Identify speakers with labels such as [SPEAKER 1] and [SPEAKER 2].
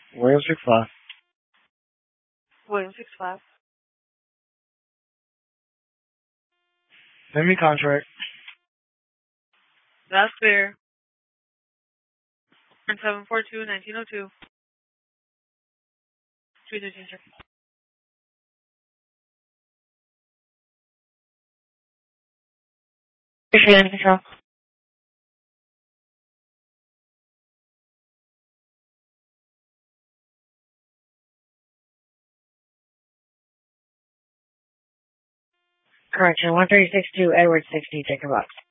[SPEAKER 1] William 65.
[SPEAKER 2] William 65.
[SPEAKER 1] Send me contract.
[SPEAKER 2] That's clear. 742-1902. 313, sir.
[SPEAKER 3] Appreciate control. Correction, 1362 Edward 60, take a box.